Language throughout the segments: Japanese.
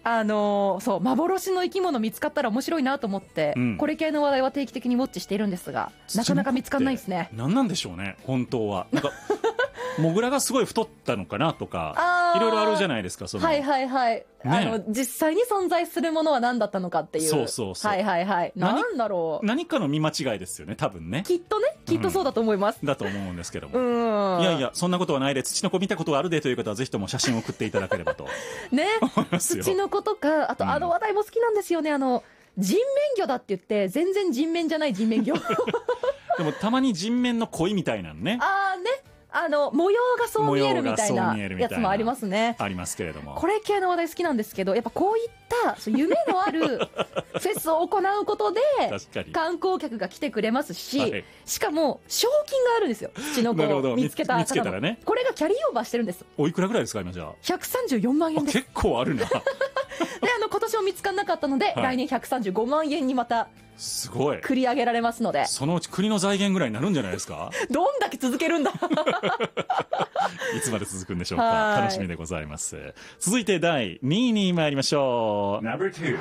そう幻の生き物見つかったら面白いなと思って、これ系の話題は定期的にウォッチしているんですが、なかなか見つかんないですね。 何なんでしょうね本当は。なんかモグラがすごい太ったのかなとかいろいろあるじゃないですか。 はいはいはい、ね、実際に存在するものは何だったのかっていう。 そうそうそう、 はいはいはい、なんだろう、 何かの見間違いですよね多分ね。 きっとそうだと思います、 だと思うんですけども、いやいやそんなことはないで、土の子見たことがあるでという方はぜひとも写真を送っていただければとね思いますよ。 土の子とか、あと話題も好きなんですよね。人面魚だって言って全然人面じゃない人面魚でもたまに人面の鯉みたいなのね。 模様がそう見えるみたいなやつもありますね。 ありますけれども、 これ系の話題好きなんですけど、やっぱこういった夢のあるフェスを行うことで観光客が来てくれますし、しかも賞金があるんですよ。土の子を見つけた方の、ね、これがキャリーオーバーしてるんです。 おいくらぐらいですか今じゃあ。 134万円です。 結構あるなで今年も見つからなかったので、来年135万円にまたすごい繰り上げられますので、 そのうち国の財源ぐらいになるんじゃないですかどんだけ続けるんだいつまで続くんでしょうか。楽しみでございます。続いて第2位に参りましょう。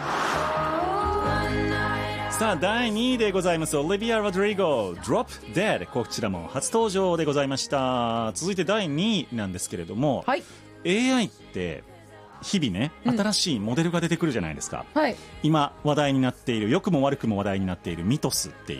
さあ第2位でございます。オリビア・ロドリゴ Drop Dead、 こちらも初登場でございました。続いて第2位なんですけれども、はい、AI って日々ね新しいモデルが出てくるじゃないですか、はい、今話題になっている、良くも悪くも話題になっているミトスっていう、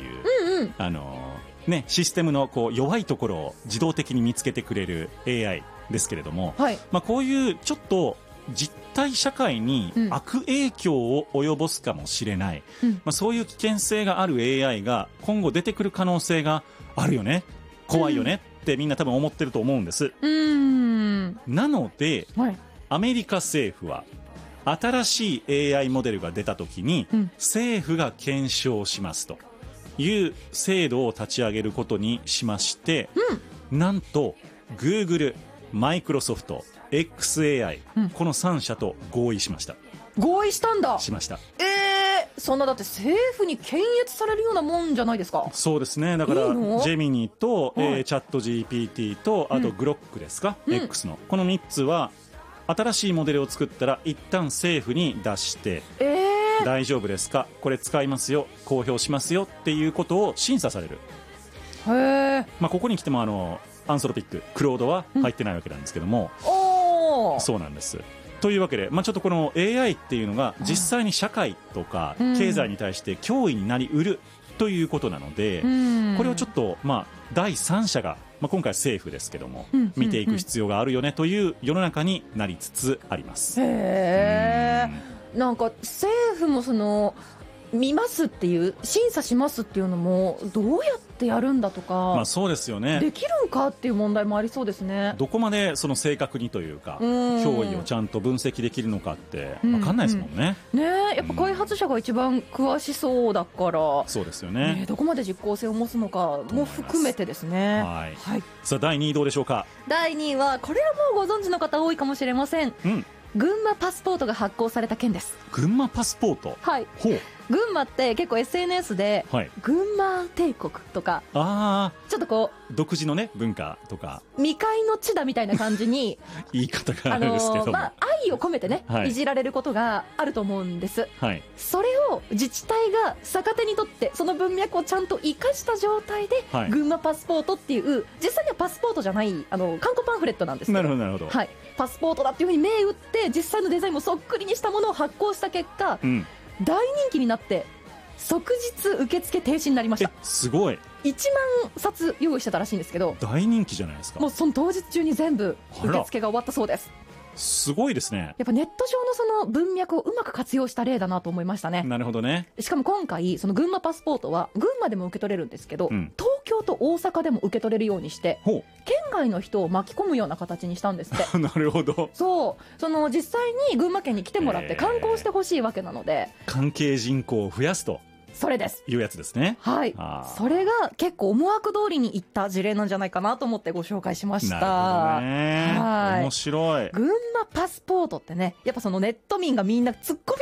システムのこう弱いところを自動的に見つけてくれる AI ですけれども、はい、こういうちょっと実体社会に悪影響を及ぼすかもしれない、そういう危険性がある AI が今後出てくる可能性があるよね、怖いよねってみんな多分思ってると思うんです。なので、はい、アメリカ政府は新しい AI モデルが出た時に、政府が検証しますという制度を立ち上げることにしまして、なんと Google、マイクロソフト、XAI、この3社と合意しました。 合意したんだ。 しました。 そんなだって政府に検閲されるようなもんじゃないですか。 そうですね。だからジェミニと、チャット GPT とあとグロックですか、X のこの3つは新しいモデルを作ったら一旦政府に出して、大丈夫ですか、これ使いますよ、公表しますよっていうことを審査される。ここに来てもアンソロピック、クロードは入ってないわけなんですけども、そうなんです。というわけで、ちょっとこの AI っていうのが実際に社会とか経済に対して脅威になりうるということなので、これをちょっと第三者が、今回政府ですけども、見ていく必要があるよねという世の中になりつつあります。 なんか政府も見ますっていう審査しますっていうのもどうやってやるんだとか、 そうですよね、 できるんかっていう問題もありそうですね。 どこまでその正確にというか脅威をちゃんと分析できるのかって分かんないですもんね。やっぱ開発者が一番詳しそうだから、 そうですよね。 どこまで実効性を持つのかも含めてですね。 さあ第2位どうでしょうか。 第2位はこれはもうご存知の方多いかもしれません。群馬パスポートが発行された件です。 群馬パスポート、 はい、群馬って結構 SNS で、群馬帝国とか、ちょっとこう独自のね文化とか未開の地だみたいな感じに言い方があるんですけども、 愛を込めてね、いじられることがあると思うんです。それを自治体が逆手にとってその文脈をちゃんと生かした状態で、群馬パスポートっていう実際にはパスポートじゃない観光パンフレットなんですけど、 なるほどなるほど、 パスポートだっていうふうに銘打って実際のデザインもそっくりにしたものを発行した結果、大人気になって即日受付停止になりました。 すごい。 1万冊用意してたらしいんですけど、 大人気じゃないですか。 もうその当日中に全部受付が終わったそうです。 すごいですね。 やっぱネット上のその文脈をうまく活用した例だなと思いましたね。 なるほどね。 しかも今回その群馬パスポートは群馬でも受け取れるんですけど、東京と大阪でも受け取れるようにして県外の人を巻き込むような形にしたんですって。 なるほど。 その実際に群馬県に来てもらって観光してほしいわけなので、 関係人口を増やすとそれですいうやつですね。 それが結構思惑通りにいった事例なんじゃないかなと思ってご紹介しました。 なるほどね。面白い。 群馬パスポートってね、やっぱそのネット民がみんな突っ込みた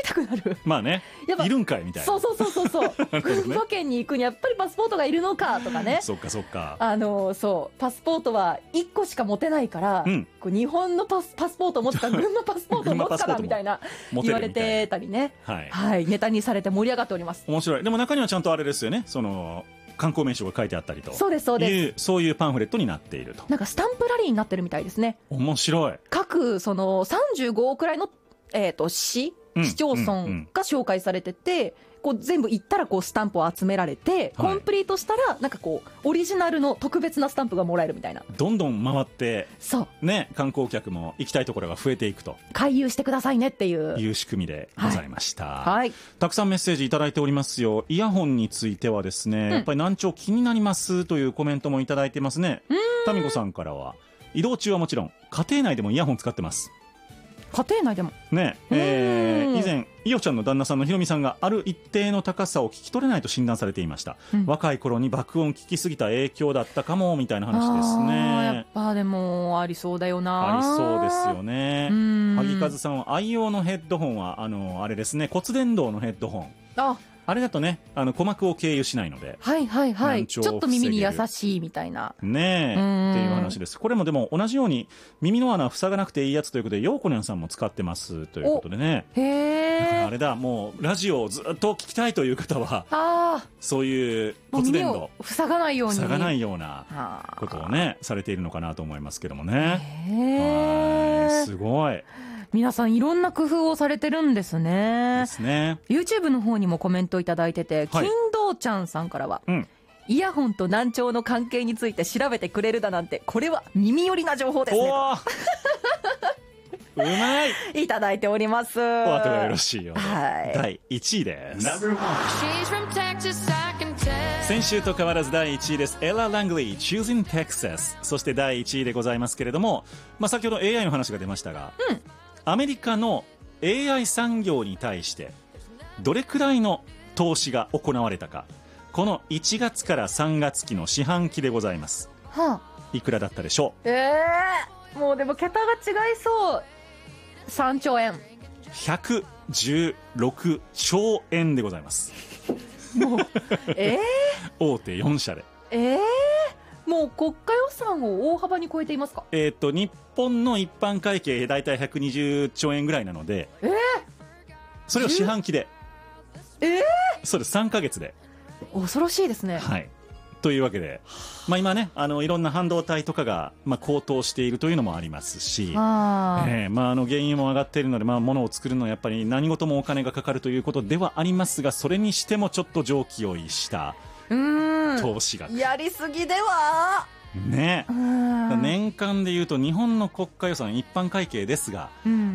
たくなる。 まあね、いるんかいみたいな。 そう群馬県に行くにやっぱりパスポートがいるのかとかね。 そっかそっか。 そうパスポートは1個しか持てないから、こう日本のパスポートを持つか群馬パスポートを持つからみたいな言われてたりね、はい、ネタにされて盛り上がっております。 面白い。でも中にはちゃんとあれですよね、その観光名所が書いてあったりと。 そうですそういうパンフレットになっていると。 なんかスタンプラリーになってるみたいですね。 面白い。 各その35くらいの、市町村が紹介されてて、こう全部行ったらこうスタンプを集められて、コンプリートしたらなんかこうオリジナルの特別なスタンプがもらえるみたいな。 どんどん回って、 そうね、観光客も行きたいところが増えていくと。 回遊してくださいねっていう仕組みでございました、 はい、 たくさんメッセージいただいておりますよ。イヤホンについてはですね、やっぱり難聴気になりますというコメントもいただいてますね。タミコさんからは、移動中はもちろん家庭内でもイヤホン使ってます。 家庭内でもね、以前イオちゃんの旦那さんのひろみさんがある一定の高さを聞き取れないと診断されていました、若い頃に爆音聞きすぎた影響だったかもみたいな話ですね。 やっぱでもありそうだよな。 ありそうですよね。萩和さんは愛用のヘッドホンはあれですね、骨伝導のヘッドホン。あれだとね、鼓膜を経由しないので、 ちょっと耳に優しいみたいなねえっていう話です。これもでも同じように耳の穴塞がなくていいやつということで、ヨーコニャンさんも使ってますということでね。だからあれだ、もうラジオをずっと聞きたいという方は、そういう骨伝導塞がないようなことをねされているのかなと思いますけどもね。すごい。 皆さんいろんな工夫をされてるんですね。YouTube の方にもコメントいただいてて、金堂ちゃんさんからは、イヤホンと難聴の関係について調べてくれるだなんて、これは耳寄りな情報ですね。 うまい。 いただいております。 お後がよろしいようで、第1位です。先週と変わらず第1位です。エラ・ラングリー Choosing Texas。 そして第1位でございますけれども、先ほど AI の話が出ましたが、アメリカの AI 産業に対してどれくらいの投資が行われたか、この1月から3月期の四半期でございます、いくらだったでしょう。もうでも桁が違いそう。3兆円。 116兆円でございます。 もう大手4社でもう国家予算を大幅に超えていますか。 日本の一般会計だいたい120兆円ぐらいなので、それを四半期で、そうです、3ヶ月で。 恐ろしいですね。 というわけで、今ね、いろんな半導体とかが、高騰しているというのもありますし、原油も上がっているので、物を作るのはやっぱり何事もお金がかかるということではありますが、それにしてもちょっと常軌を逸した投資額。 やりすぎではね。年間でいうと日本の国家予算一般会計ですが、の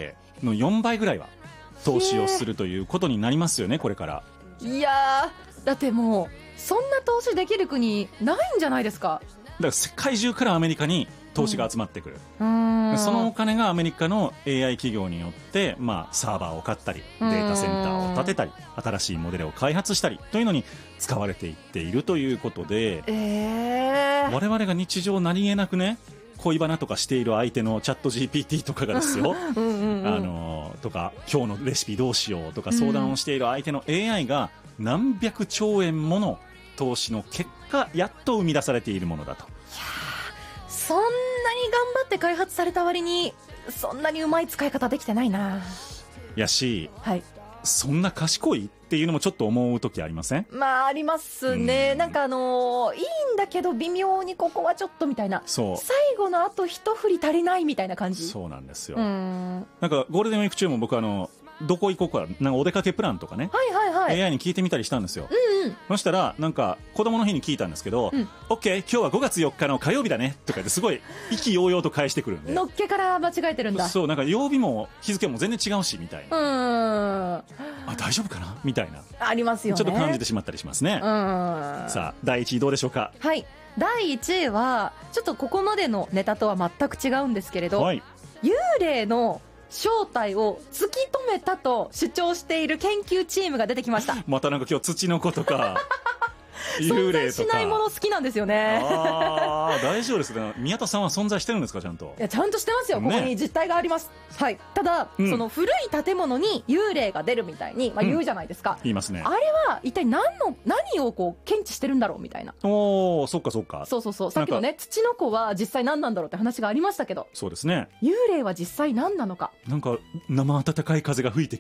4倍ぐらいは投資をするということになりますよね、これから。 いやー、だってもうそんな投資できる国ないんじゃないですか。 だから世界中からアメリカに投資が集まってくる、そのお金がアメリカの AI 企業によって、サーバーを買ったりデータセンターを建てたり新しいモデルを開発したりというのに使われていっているということで、我々が日常何気なくね、恋バナとかしている相手のチャット GPT とかがですよとか今日のレシピどうしようとか相談をしている相手の AI が何百兆円もの投資の結果やっと生み出されているものだと。いや、 そんなに頑張って開発された割にそんなにうまい使い方できてないな。 やし、そんな賢いっていうのもちょっと思う時ありません？ ありますね。なんかいいんだけど微妙にここはちょっとみたいな、最後のあと一振り足りないみたいな感じ。 そうなんですよ。なんかゴールデンウィーク中も僕どこ行こうか、なんかお出かけプランとかね、AI に聞いてみたりしたんですよ。そしたらなんか子供の日に聞いたんですけど、OK 今日は5月4日の火曜日だねとかってすごい意気揚々と返してくるんで、 のっけから間違えてるんだ。 そう、なんか曜日も日付も全然違うしみたいな、大丈夫かなみたいな、 ありますよね。 ちょっと感じてしまったりしますね。さあ第1位どうでしょうか。 第1位はちょっとここまでのネタとは全く違うんですけれど、幽霊の正体を突き止めたと主張している研究チームが出てきました。 またなんか今日土の子とか幽霊とか存在しないもの好きなんですよね。 ああ、大丈夫ですね。宮田さんは存在してるんですか、ちゃんと。 いや、ちゃんとしてますよ。ここに実態があります。はい。ただ、その古い建物に幽霊が出るみたいに、言うじゃないですか。 言いますね。 あれは一体何をこう検知してるんだろうみたいな。 おお、そっかそっか。 そうそうそう。さっきのね、土の子は実際何なんだろうって話がありましたけど。 そうですね。 幽霊は実際何なのか。 なんか生暖かい風が吹いて